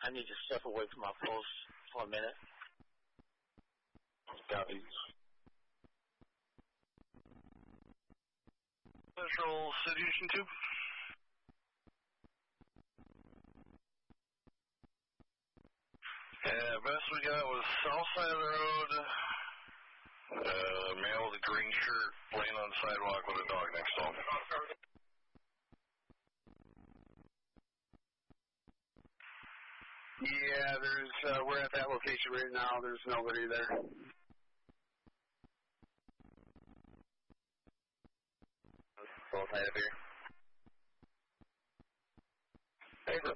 I need to step away from my post for a minute. Copy. Central Station 2. Best we got was south side of the road. Male with a green shirt laying on the sidewalk with a dog next to him. Yeah, we're at that location right now. There's nobody there. Both head up here. Paper.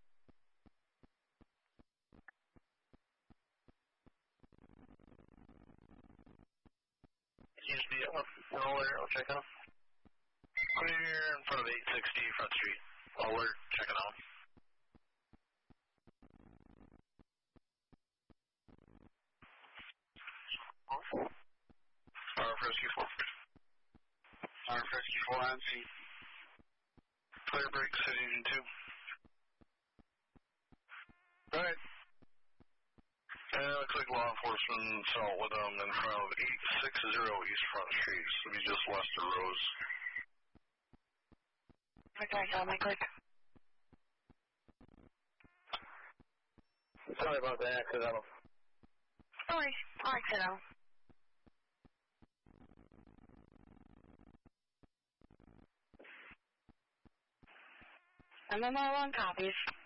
Seems to be nowhere. I'll check out. Clear in front of 860 Front Street. Alert. Checking out. Rescue 4. Rescue 4 on scene. Clear break, City 2. Go ahead. Looks like law enforcement saw with them in front of 860 East Front Street. So be just west of Rose. Okay, got my click. Sorry about the accidental. No worries. I'll accidental. And then one copies.